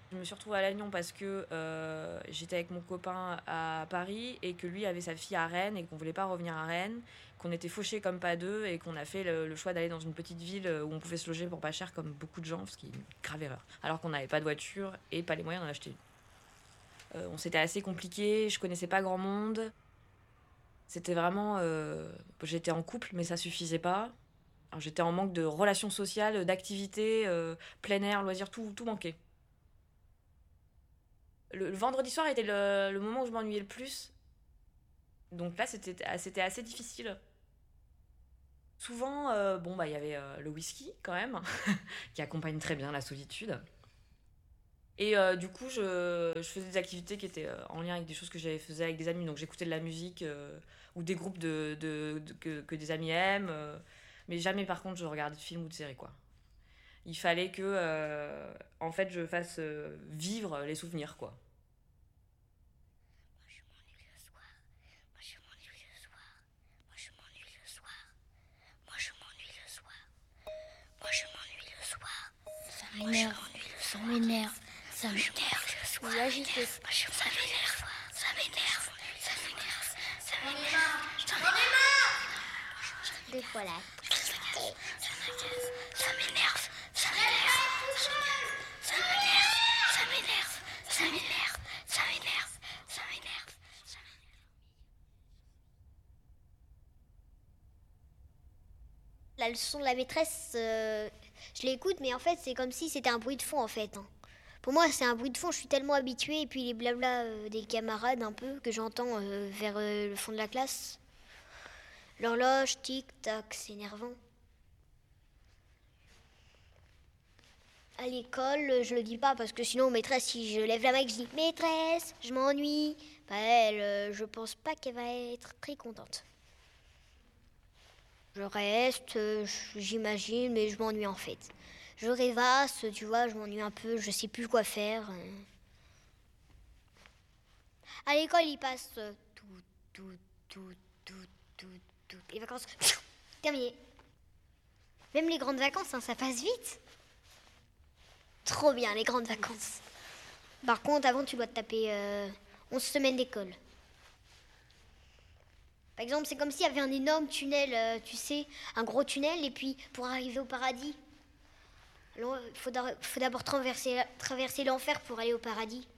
Je me suis retrouvée à Lannion parce que j'étais avec mon copain à Paris et que lui avait sa fille à Rennes et qu'on voulait pas revenir à Rennes, qu'on était fauchés comme pas deux et qu'on a fait le choix d'aller dans une petite ville où on pouvait se loger pour pas cher comme beaucoup de gens, ce qui est une grave erreur. Alors qu'on n'avait pas de voiture et pas les moyens d'en acheter une. C'était assez compliqué, je connaissais pas grand monde. C'était vraiment... j'étais en couple mais ça suffisait pas. Alors, j'étais en manque de relations sociales, d'activités, plein air, loisirs, tout manquait. Le vendredi soir était le moment où je m'ennuyais le plus. Donc là, c'était assez difficile. Souvent, bon, bah, il y avait le whisky quand même, qui accompagne très bien la solitude. Et du coup, je faisais des activités qui étaient en lien avec des choses que j'avais faisais avec des amis. Donc j'écoutais de la musique ou des groupes que des amis aiment. Mais jamais, par contre, je regardais de films ou de séries, quoi. Il fallait que, en fait, je fasse vivre les souvenirs, quoi. Moi je m'ennuie le soir. Moi je m'ennuie le soir. Moi je m'ennuie le soir. Moi je m'ennuie le soir. Moi je m'ennuie le soir. Ça m'énerve. Ça m'énerve. Ça m'énerve. Vous agitez. Ça m'énerve. Ça m'énerve. Ça m'énerve. Ça m'énerve. J'en ai marre. Des fois là. Ça m'agace. Ça m'énerve. Ça m'énerve. Ça m'énerve. Ça m'énerve. Ça m'énerve. Ça m'énerve. Ça m'énerve. La leçon de la maîtresse, je l'écoute, mais en fait, c'est comme si c'était un bruit de fond, en fait. Hein. Pour moi, c'est un bruit de fond, je suis tellement habituée, et puis les blabla des camarades, un peu, que j'entends vers le fond de la classe. L'horloge, tic-tac, c'est énervant. À l'école, je le dis pas, parce que sinon, maîtresse, si je lève la main et que je dis « Maîtresse, je m'ennuie », bah elle, je pense pas qu'elle va être très contente. Je reste, j'imagine, mais je m'ennuie en fait. Je rêvasse, tu vois, je m'ennuie un peu, je sais plus quoi faire. À l'école, il passe tout. Les vacances, terminé. Même les grandes vacances, hein, ça passe vite. Trop bien, les grandes vacances. Par contre, avant, tu dois te taper 11 semaines d'école. Par exemple, c'est comme s'il y avait un énorme tunnel, tu sais, un gros tunnel, et puis pour arriver au paradis, alors, il faut d'abord traverser l'enfer pour aller au paradis.